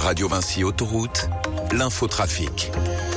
Radio Vinci Autoroute, l'infotrafic.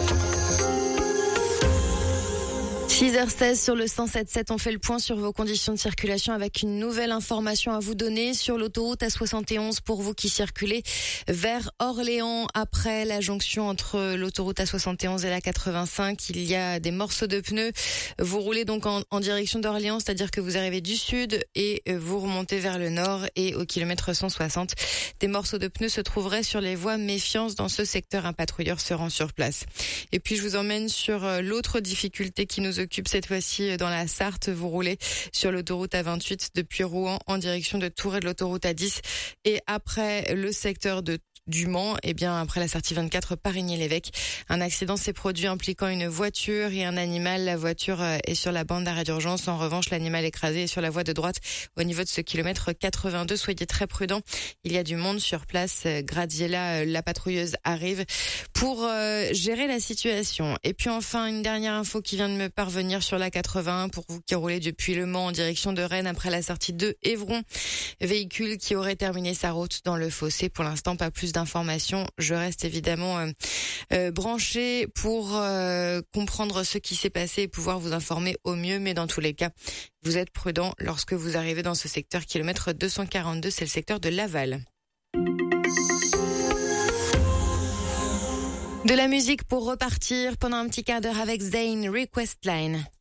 6h16 sur le 107.7, on fait le point sur vos conditions de circulation avec une nouvelle information à vous donner sur l'autoroute A71 pour vous qui circulez vers Orléans. Après la jonction entre l'autoroute A71 et la 85, il y a des morceaux de pneus. Vous roulez donc en direction d'Orléans, c'est-à-dire que vous arrivez du sud et vous remontez vers le nord et au kilomètre 160. Des morceaux de pneus se trouveraient sur les voies méfiance dans ce secteur. Un patrouilleur se rend sur place. Et puis je vous emmène sur l'autre difficulté qui nous occupe cette fois-ci dans la Sarthe. Vous roulez sur l'autoroute A28 depuis Rouen en direction de Tours et de l'autoroute A10. Et après le secteur du Mans, après la sortie 24 Parigny-l'Évêque, un accident s'est produit impliquant une voiture et un animal. La voiture est sur la bande d'arrêt d'urgence. En revanche, l'animal écrasé est sur la voie de droite au niveau de ce kilomètre 82. Soyez très prudents. Il y a du monde sur place. Graziella, la patrouilleuse, arrive pour gérer la situation. Et puis enfin, une dernière info qui vient de me parvenir sur la 81 pour vous qui roulez depuis Le Mans en direction de Rennes après la sortie de Évron. Véhicule qui aurait terminé sa route dans le fossé. Pour l'instant, pas plus d'informations. Je reste évidemment branché pour comprendre ce qui s'est passé et pouvoir vous informer au mieux. Mais dans tous les cas, vous êtes prudent lorsque vous arrivez dans ce secteur kilomètre 242. C'est le secteur de Laval. De la musique pour repartir pendant un petit quart d'heure avec Zayn, Request Line.